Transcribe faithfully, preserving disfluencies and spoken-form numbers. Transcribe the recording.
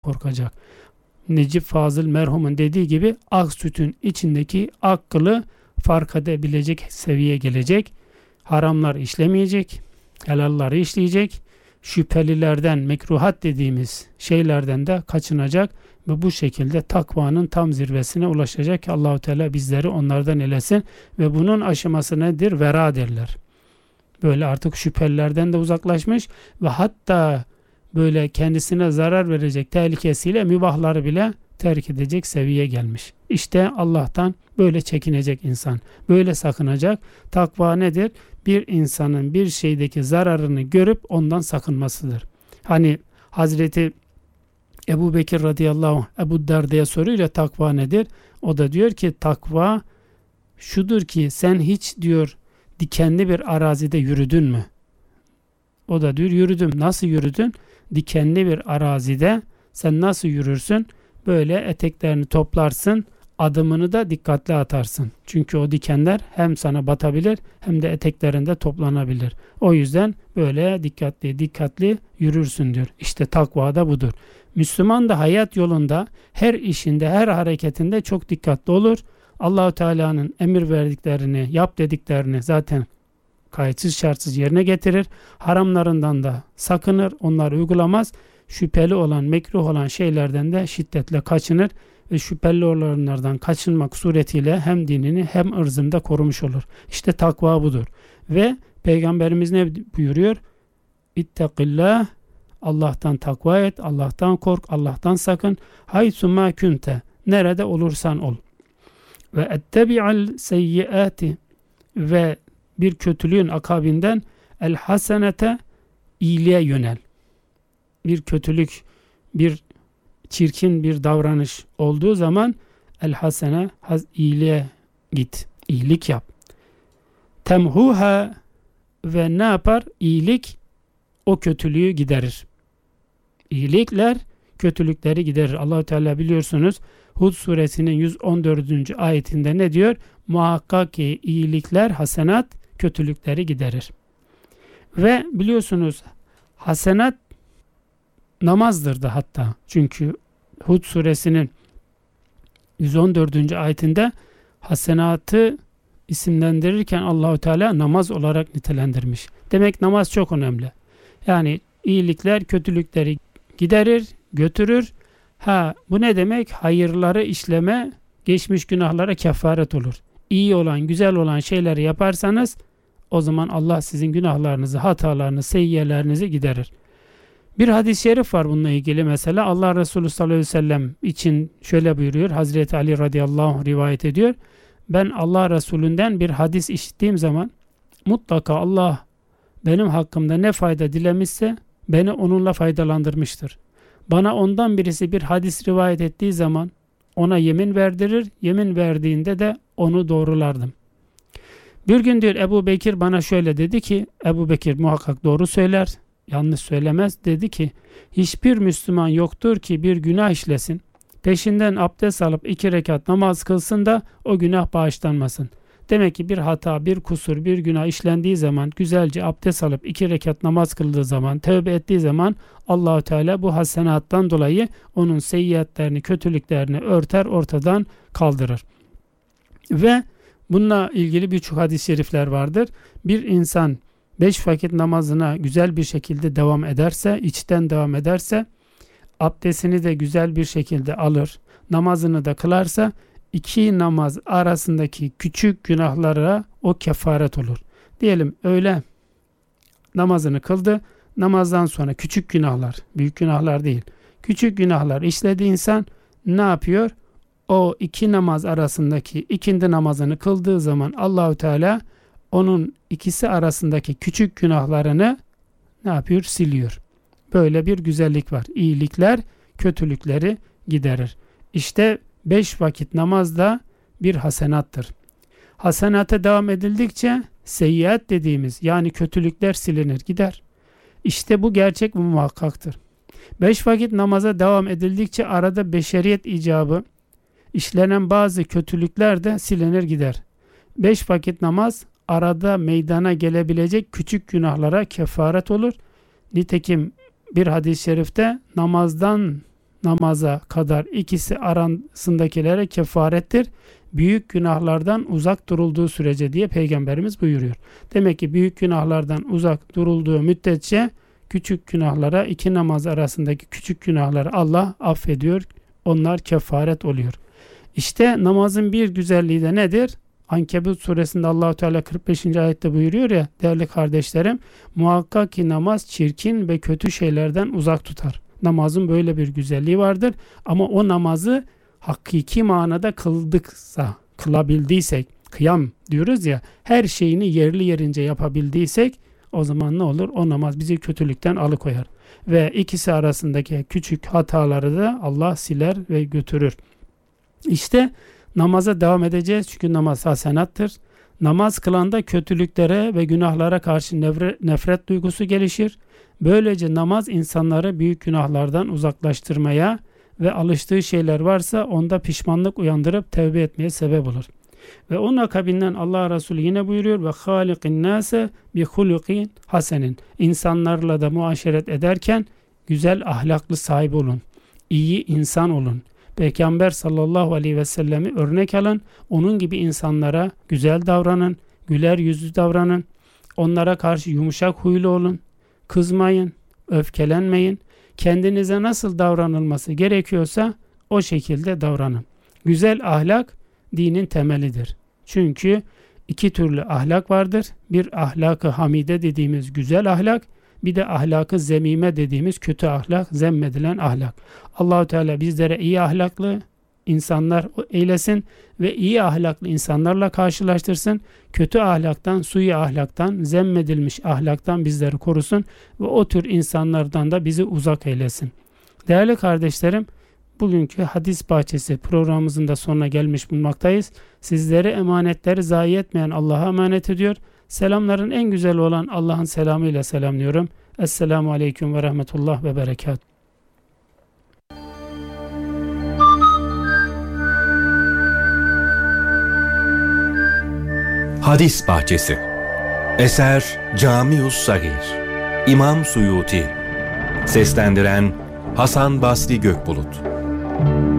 korkacak. Necip Fazıl merhumun dediği gibi ak sütün içindeki ak kılı fark edebilecek seviyeye gelecek. Haramlar işlemeyecek, helalları işleyecek. Şüphelilerden, mekruhat dediğimiz şeylerden de kaçınacak ve bu şekilde takvanın tam zirvesine ulaşacak ki Allah-u Teala bizleri onlardan eylesin. Ve bunun aşaması nedir? Vera derler. Böyle artık şüphelilerden de uzaklaşmış ve hatta böyle kendisine zarar verecek tehlikesiyle mübahları bile terk edecek seviyeye gelmiş. İşte Allah'tan böyle çekinecek insan, böyle sakınacak. Takva nedir? Bir insanın bir şeydeki zararını görüp ondan sakınmasıdır. Hani Hazreti Ebu Bekir radıyallahu anh Ebu Derda'ya soruyor ya takva nedir? O da diyor ki takva şudur ki sen hiç diyor dikenli bir arazide yürüdün mü? O da diyor yürüdüm. Nasıl yürüdün? Dikenli bir arazide sen nasıl yürürsün? Böyle eteklerini toplarsın, adımını da dikkatli atarsın. Çünkü o dikenler hem sana batabilir hem de eteklerinde toplanabilir. O yüzden böyle dikkatli dikkatli yürürsün diyor. İşte takva da budur. Müslüman da hayat yolunda her işinde, her hareketinde çok dikkatli olur. Allah-u Teala'nın emir verdiklerini, yap dediklerini zaten kayıtsız şartsız yerine getirir. Haramlarından da sakınır, onları uygulamaz. Şüpheli olan, mekruh olan şeylerden de şiddetle kaçınır ve şüpheli olanlardan kaçınmak suretiyle hem dinini hem ırzını da korumuş olur. İşte takva budur. Ve Peygamberimiz ne buyuruyor? İttakillah, Allah'tan takva et, Allah'tan kork, Allah'tan sakın. Haythu ma kunte, nerede olursan ol. Ve ettebi'al seyyiati, ve bir kötülüğün akabinden el hasenete, iyiliğe yönel. Bir kötülük, bir çirkin bir davranış olduğu zaman el hasene, iyiliğe git, iyilik yap. Temhuha, ve ne yapar? İyilik o kötülüğü giderir. İyilikler kötülükleri giderir. Allah-u Teala biliyorsunuz Hud suresinin yüz on dördüncü ayetinde ne diyor? Muhakkak ki iyilikler, hasenat kötülükleri giderir. Ve biliyorsunuz hasenat namazdır da hatta. Çünkü Hud suresinin yüz on dördüncü ayetinde hasenatı isimlendirirken Allah-u Teala namaz olarak nitelendirmiş. Demek namaz çok önemli. Yani iyilikler kötülükleri giderir, götürür. Ha, bu ne demek? Hayırları işleme, geçmiş günahlara kefaret olur. İyi olan, güzel olan şeyleri yaparsanız o zaman Allah sizin günahlarınızı, hatalarınızı, seyyiyelerinizi giderir. Bir hadis-i şerif var bununla ilgili mesela. Allah Resulü sallallahu aleyhi ve sellem için şöyle buyuruyor. Hazreti Ali radıyallahu anh rivayet ediyor. Ben Allah Resulünden bir hadis işittiğim zaman mutlaka Allah benim hakkımda ne fayda dilemişse beni onunla faydalandırmıştır. Bana ondan birisi bir hadis rivayet ettiği zaman ona yemin verdirir. Yemin verdiğinde de onu doğrulardım. Bir gün diyor Ebu Bekir bana şöyle dedi ki, Ebu Bekir muhakkak doğru söyler, yanlış söylemez. Dedi ki, hiçbir Müslüman yoktur ki bir günah işlesin, peşinden abdest alıp iki rekat namaz kılsın da o günah bağışlanmasın. Demek ki bir hata, bir kusur, bir günah işlendiği zaman güzelce abdest alıp iki rekat namaz kıldığı zaman, tövbe ettiği zaman Allah-u Teala bu hasenattan dolayı onun seyyiatlerini, kötülüklerini örter, ortadan kaldırır. Ve bununla ilgili birçok hadis-i şerifler vardır. Bir insan beş vakit namazına güzel bir şekilde devam ederse, içten devam ederse, abdestini de güzel bir şekilde alır, namazını da kılarsa, iki namaz arasındaki küçük günahlara o kefaret olur. Diyelim öğle namazını kıldı, namazdan sonra küçük günahlar, büyük günahlar değil, küçük günahlar işledi insan, ne yapıyor? O iki namaz arasındaki ikindi namazını kıldığı zaman Allahu Teala onun ikisi arasındaki küçük günahlarını ne yapıyor? Siliyor. Böyle bir güzellik var. İyilikler kötülükleri giderir. İşte beş vakit namaz da bir hasenattır. Hasenata devam edildikçe seyyiat dediğimiz yani kötülükler silinir gider. İşte bu gerçek ve muhakkaktır. Beş vakit namaza devam edildikçe arada beşeriyet icabı işlenen bazı kötülükler de silinir gider. Beş vakit namaz arada meydana gelebilecek küçük günahlara kefaret olur. Nitekim bir hadis-i şerifte namazdan namaza kadar ikisi arasındakilere kefarettir. Büyük günahlardan uzak durulduğu sürece diye Peygamberimiz buyuruyor. Demek ki büyük günahlardan uzak durulduğu müddetçe küçük günahlara, iki namaz arasındaki küçük günahları Allah affediyor. Onlar kefaret oluyor. İşte namazın bir güzelliği de nedir? Ankebut suresinde Allah-u Teala kırk beşinci ayette buyuruyor ya değerli kardeşlerim, muhakkak ki namaz çirkin ve kötü şeylerden uzak tutar. Namazın böyle bir güzelliği vardır ama o namazı hakiki manada kıldıksa, kılabildiysek, kıyam diyoruz ya, her şeyini yerli yerince yapabildiysek o zaman ne olur? O namaz bizi kötülükten alıkoyar. Ve ikisi arasındaki küçük hataları da Allah siler ve götürür. İşte namaza devam edeceğiz çünkü namaz hasenattır. Namaz kılanda kötülüklere ve günahlara karşı nefret, nefret duygusu gelişir. Böylece namaz insanları büyük günahlardan uzaklaştırmaya ve alıştığı şeyler varsa onda pişmanlık uyandırıp tevbe etmeye sebep olur. Ve onun akabinden Allah Resulü yine buyuruyor ve halikin nase bi hulukin hasenin. İnsanlarla da muaşeret ederken güzel ahlaklı sahibi olun. İyi insan olun. Peygamber sallallahu aleyhi ve sellemi örnek alın. Onun gibi insanlara güzel davranın, güler yüzlü davranın. Onlara karşı yumuşak huylu olun. Kızmayın, öfkelenmeyin. Kendinize nasıl davranılması gerekiyorsa o şekilde davranın. Güzel ahlak dinin temelidir. Çünkü iki türlü ahlak vardır. Bir ahlak-ı hamide dediğimiz güzel ahlak, bir de ahlak-ı zemime dediğimiz kötü ahlak, zemmedilen ahlak. Allah-u Teala bizlere iyi ahlaklı insanlar eylesin ve iyi ahlaklı insanlarla karşılaştırsın. Kötü ahlaktan, sui ahlaktan, zemmedilmiş ahlaktan bizleri korusun ve o tür insanlardan da bizi uzak eylesin. Değerli kardeşlerim, bugünkü Hadis Bahçesi programımızın da sonuna gelmiş bulunmaktayız. Sizleri emanetleri zayi etmeyen Allah'a emanet ediyor. Selamların en güzel olan Allah'ın selamıyla selamlıyorum. Esselamu Aleyküm ve Rahmetullah ve Berekat. Hadis Bahçesi. Eser Camius Sagir. İmam Suyuti. Seslendiren Hasan Basri Gökbulut.